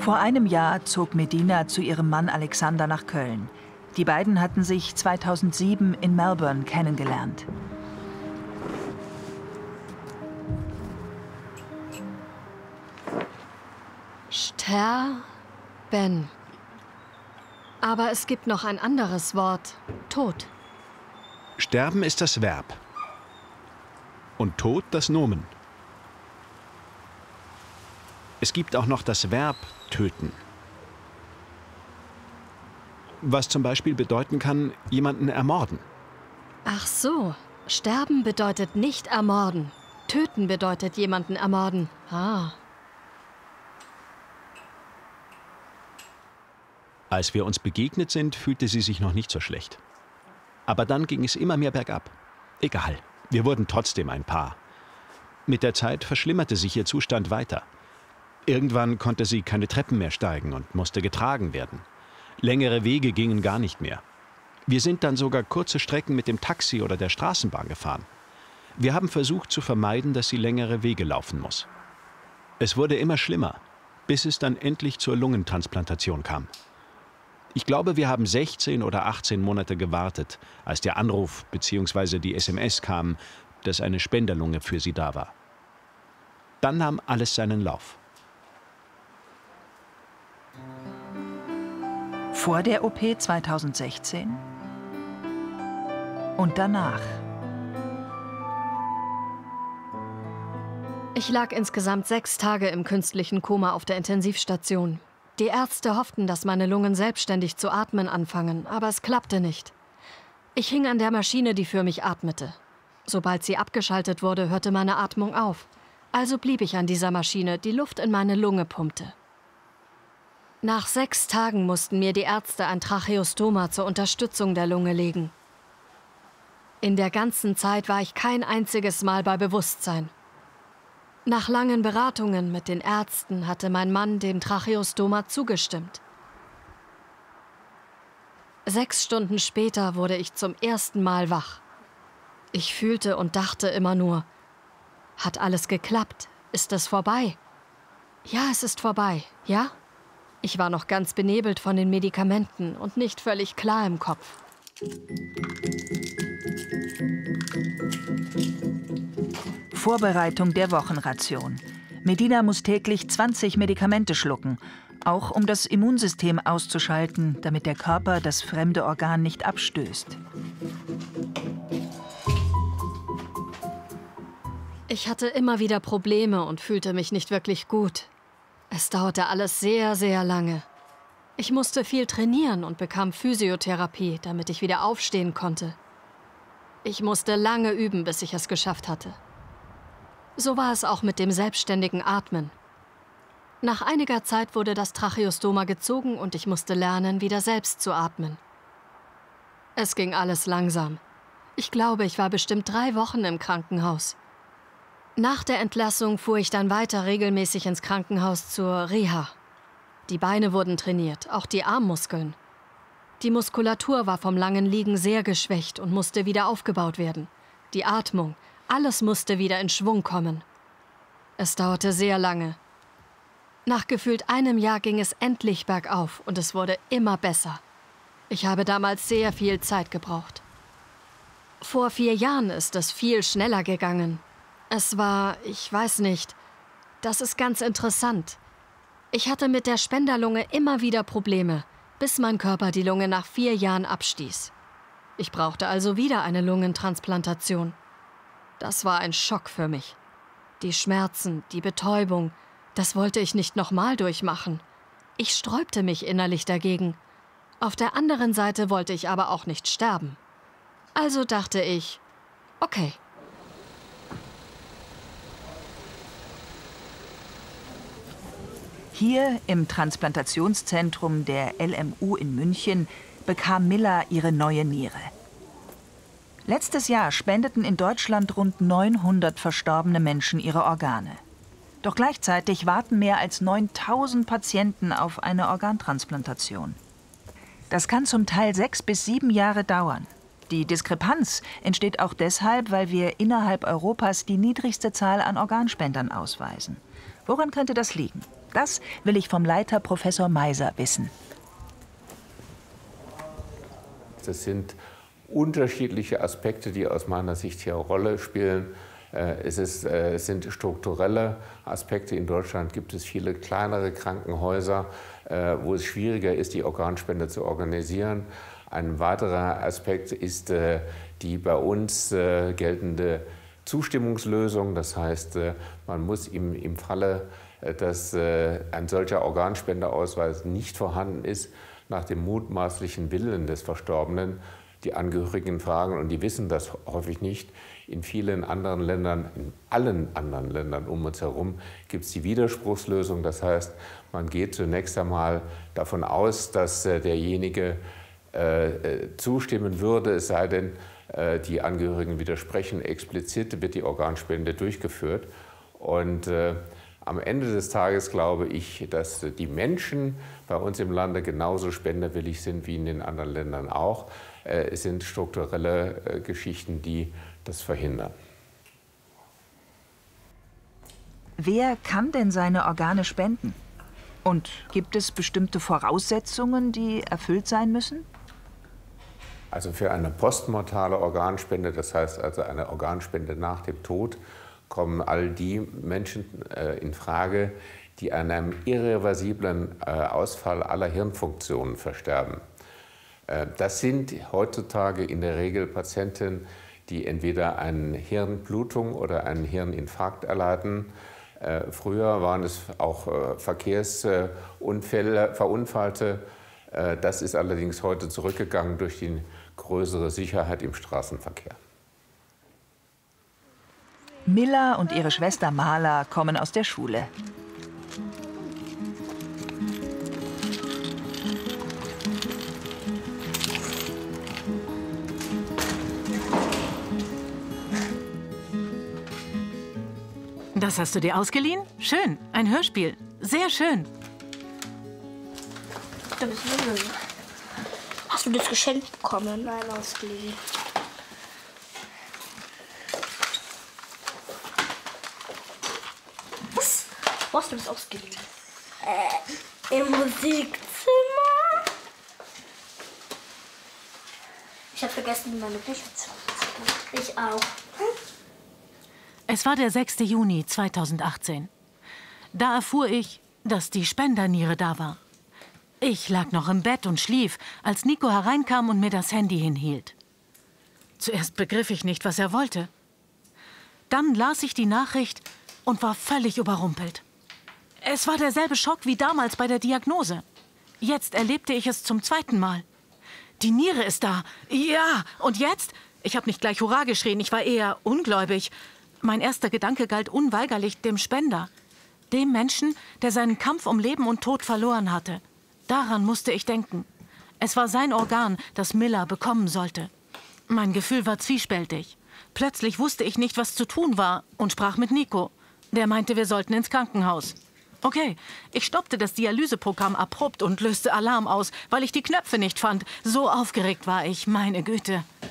Vor einem Jahr zog Medina zu ihrem Mann Alexander nach Köln. Die beiden hatten sich 2007 in Melbourne kennengelernt. Sterben. Aber es gibt noch ein anderes Wort. Tod. Sterben ist das Verb. Und Tod das Nomen. Es gibt auch noch das Verb töten. Was zum Beispiel bedeuten kann, jemanden ermorden. Ach so. Sterben bedeutet nicht ermorden. Töten bedeutet jemanden ermorden. Ah. Als wir uns begegnet sind, fühlte sie sich noch nicht so schlecht. Aber dann ging es immer mehr bergab. Egal, wir wurden trotzdem ein Paar. Mit der Zeit verschlimmerte sich ihr Zustand weiter. Irgendwann konnte sie keine Treppen mehr steigen und musste getragen werden. Längere Wege gingen gar nicht mehr. Wir sind dann sogar kurze Strecken mit dem Taxi oder der Straßenbahn gefahren. Wir haben versucht zu vermeiden, dass sie längere Wege laufen muss. Es wurde immer schlimmer, bis es dann endlich zur Lungentransplantation kam. Ich glaube, wir haben 16 oder 18 Monate gewartet, als der Anruf bzw. die SMS kam, dass eine Spenderlunge für sie da war. Dann nahm alles seinen Lauf. Vor der OP 2016 und danach. Ich lag insgesamt 6 Tage im künstlichen Koma auf der Intensivstation. Die Ärzte hofften, dass meine Lungen selbstständig zu atmen anfangen, aber es klappte nicht. Ich hing an der Maschine, die für mich atmete. Sobald sie abgeschaltet wurde, hörte meine Atmung auf. Also blieb ich an dieser Maschine, die Luft in meine Lunge pumpte. Nach 6 Tagen mussten mir die Ärzte ein Tracheostoma zur Unterstützung der Lunge legen. In der ganzen Zeit war ich kein einziges Mal bei Bewusstsein. Nach langen Beratungen mit den Ärzten hatte mein Mann dem Tracheostoma zugestimmt. 6 Stunden später wurde ich zum ersten Mal wach. Ich fühlte und dachte immer nur, hat alles geklappt? Ist es vorbei? Ja, es ist vorbei, ja? Ich war noch ganz benebelt von den Medikamenten und nicht völlig klar im Kopf. Vorbereitung der Wochenration. Medina muss täglich 20 Medikamente schlucken, auch um das Immunsystem auszuschalten, damit der Körper das fremde Organ nicht abstößt. Ich hatte immer wieder Probleme und fühlte mich nicht wirklich gut. Es dauerte alles sehr, sehr lange. Ich musste viel trainieren und bekam Physiotherapie, damit ich wieder aufstehen konnte. Ich musste lange üben, bis ich es geschafft hatte. So war es auch mit dem selbstständigen Atmen. Nach einiger Zeit wurde das Tracheostoma gezogen und ich musste lernen, wieder selbst zu atmen. Es ging alles langsam. Ich glaube, ich war bestimmt 3 Wochen im Krankenhaus. Nach der Entlassung fuhr ich dann weiter regelmäßig ins Krankenhaus zur Reha. Die Beine wurden trainiert, auch die Armmuskeln. Die Muskulatur war vom langen Liegen sehr geschwächt und musste wieder aufgebaut werden. Die Atmung, alles musste wieder in Schwung kommen. Es dauerte sehr lange. Nach gefühlt einem Jahr ging es endlich bergauf und es wurde immer besser. Ich habe damals sehr viel Zeit gebraucht. Vor 4 Jahren ist es viel schneller gegangen. Es war, ich weiß nicht, das ist ganz interessant. Ich hatte mit der Spenderlunge immer wieder Probleme, bis mein Körper die Lunge nach 4 Jahren abstieß. Ich brauchte also wieder eine Lungentransplantation. Das war ein Schock für mich. Die Schmerzen, die Betäubung, das wollte ich nicht nochmal durchmachen. Ich sträubte mich innerlich dagegen. Auf der anderen Seite wollte ich aber auch nicht sterben. Also dachte ich, okay. Hier im Transplantationszentrum der LMU in München bekam Milla ihre neue Niere. Letztes Jahr spendeten in Deutschland rund 900 verstorbene Menschen ihre Organe. Doch gleichzeitig warten mehr als 9000 Patienten auf eine Organtransplantation. Das kann zum Teil 6 bis 7 Jahre dauern. Die Diskrepanz entsteht auch deshalb, weil wir innerhalb Europas die niedrigste Zahl an Organspendern ausweisen. Woran könnte das liegen? Das will ich vom Leiter Professor Meiser wissen. Das sind unterschiedliche Aspekte, die aus meiner Sicht hier eine Rolle spielen. Es sind strukturelle Aspekte. In Deutschland gibt es viele kleinere Krankenhäuser, wo es schwieriger ist, die Organspende zu organisieren. Ein weiterer Aspekt ist die bei uns geltende Zustimmungslösung. Das heißt, man muss im Falle, dass ein solcher Organspendeausweis nicht vorhanden ist, nach dem mutmaßlichen Willen des Verstorbenen die Angehörigen fragen, und die wissen das häufig nicht. In vielen anderen Ländern, in allen anderen Ländern um uns herum, gibt es die Widerspruchslösung. Das heißt, man geht zunächst einmal davon aus, dass derjenige zustimmen würde, es sei denn, die Angehörigen widersprechen. Explizit wird die Organspende durchgeführt. Und am Ende des Tages glaube ich, dass die Menschen bei uns im Lande genauso spenderwillig sind wie in den anderen Ländern auch. Es sind strukturelle Geschichten, die das verhindern. Wer kann denn seine Organe spenden? Und gibt es bestimmte Voraussetzungen, die erfüllt sein müssen? Also für eine postmortale Organspende, das heißt also eine Organspende nach dem Tod, kommen all die Menschen in Frage, die an einem irreversiblen Ausfall aller Hirnfunktionen versterben. Das sind heutzutage in der Regel Patienten, die entweder eine Hirnblutung oder einen Hirninfarkt erleiden. Früher waren es auch Verkehrsunfälle, Verunfallte. Das ist allerdings heute zurückgegangen durch die größere Sicherheit im Straßenverkehr. Milla und ihre Schwester Marla kommen aus der Schule. Das hast du dir ausgeliehen? Schön, ein Hörspiel. Sehr schön. Hast du das geschenkt bekommen? Nein, ausgeliehen. Was? Wo hast du das ausgeliehen? Im Musikzimmer. Ich habe vergessen, meine Bücher zu packen. Ich auch. Es war der 6. Juni 2018. Da erfuhr ich, dass die Spenderniere da war. Ich lag noch im Bett und schlief, als Nico hereinkam und mir das Handy hinhielt. Zuerst begriff ich nicht, was er wollte. Dann las ich die Nachricht und war völlig überrumpelt. Es war derselbe Schock wie damals bei der Diagnose. Jetzt erlebte ich es zum zweiten Mal. Die Niere ist da. Ja, und jetzt? Ich habe nicht gleich Hurra geschrien, ich war eher ungläubig. Mein erster Gedanke galt unweigerlich dem Spender. Dem Menschen, der seinen Kampf um Leben und Tod verloren hatte. Daran musste ich denken. Es war sein Organ, das Milla bekommen sollte. Mein Gefühl war zwiespältig. Plötzlich wusste ich nicht, was zu tun war und sprach mit Nico. Der meinte, wir sollten ins Krankenhaus. Okay, ich stoppte das Dialyseprogramm abrupt und löste Alarm aus, weil ich die Knöpfe nicht fand. So aufgeregt war ich, meine Güte.